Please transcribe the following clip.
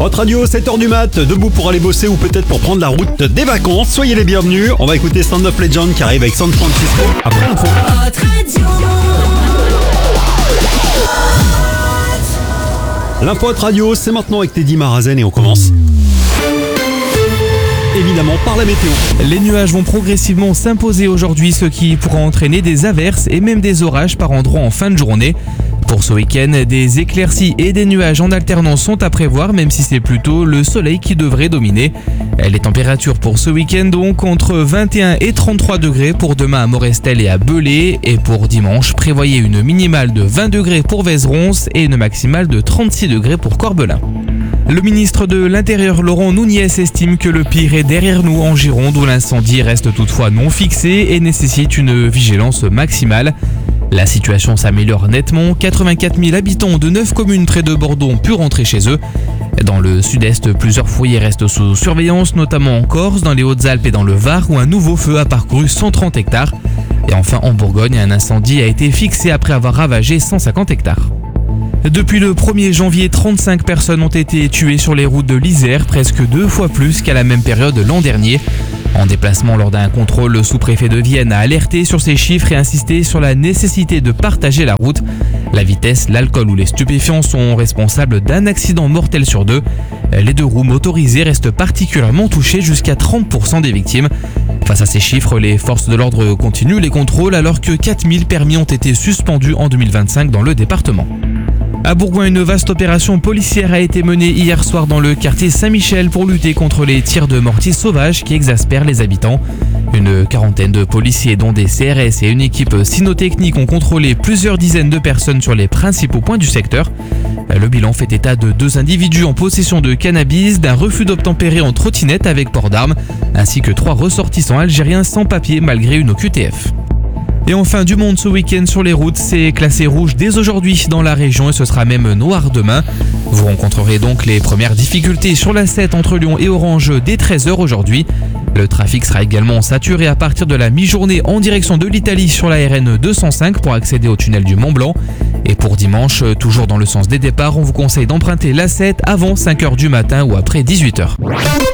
Hot Radio, 7h du mat, debout pour aller bosser ou peut-être pour prendre la route des vacances. Soyez les bienvenus. On va écouter Stand Up Legend qui arrive avec San Francisco après l'info. L'info Hot Radio, c'est maintenant avec Teddy Marazen et on commence évidemment par la météo. Les nuages vont progressivement s'imposer aujourd'hui, ce qui pourra entraîner des averses et même des orages par endroits en fin de journée. Pour ce week-end, des éclaircies et des nuages en alternance sont à prévoir, même si c'est plutôt le soleil qui devrait dominer. Les températures pour ce week-end donc entre 21 et 33 degrés pour demain à Morestel et à Belay. Et pour dimanche, prévoyez une minimale de 20 degrés pour Vézeron et une maximale de 36 degrés pour Corbelin. Le ministre de l'Intérieur Laurent Nunez estime que le pire est derrière nous en Gironde, où l'incendie reste toutefois non fixé et nécessite une vigilance maximale. La situation s'améliore nettement, 84 000 habitants de 9 communes près de Bordeaux ont pu rentrer chez eux. Dans le sud-est, plusieurs foyers restent sous surveillance, notamment en Corse, dans les Hautes-Alpes et dans le Var, où un nouveau feu a parcouru 130 hectares. Et enfin en Bourgogne, un incendie a été fixé après avoir ravagé 150 hectares. Depuis le 1er janvier, 35 personnes ont été tuées sur les routes de l'Isère, presque 2 fois plus qu'à la même période l'an dernier. En déplacement lors d'un contrôle, le sous-préfet de Vienne a alerté sur ces chiffres et insisté sur la nécessité de partager la route. La vitesse, l'alcool ou les stupéfiants sont responsables d'un accident mortel sur 2. Les 2 roues motorisées restent particulièrement touchées, jusqu'à 30% des victimes. Face à ces chiffres, les forces de l'ordre continuent les contrôles alors que 4000 permis ont été suspendus en 2025 dans le département. À Bourgoin, une vaste opération policière a été menée hier soir dans le quartier Saint-Michel pour lutter contre les tirs de mortier sauvages qui exaspèrent les habitants. Une quarantaine de policiers, dont des CRS et une équipe cynotechnique, ont contrôlé plusieurs dizaines de personnes sur les principaux points du secteur. Le bilan fait état de 2 individus en possession de cannabis, d'un refus d'obtempérer en trottinette avec port d'armes, ainsi que 3 ressortissants algériens sans papier malgré une OQTF. Et enfin, du monde ce week-end sur les routes, c'est classé rouge dès aujourd'hui dans la région et ce sera même noir demain. Vous rencontrerez donc les premières difficultés sur la 7 entre Lyon et Orange dès 13h aujourd'hui. Le trafic sera également saturé à partir de la mi-journée en direction de l'Italie sur la RN 205 pour accéder au tunnel du Mont-Blanc. Et pour dimanche, toujours dans le sens des départs, on vous conseille d'emprunter la 7 avant 5h du matin ou après 18h.